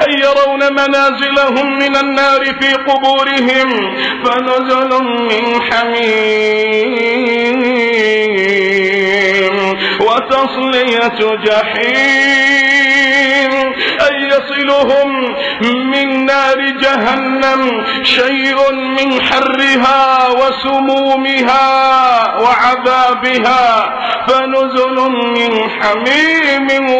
أن يرون منازلهم من النار في قبورهم فنزل من حميم وتصلية جحيم أن يصلهم من نار جهنم شيء من حرها وسمومها وعذابها فنزل من حميم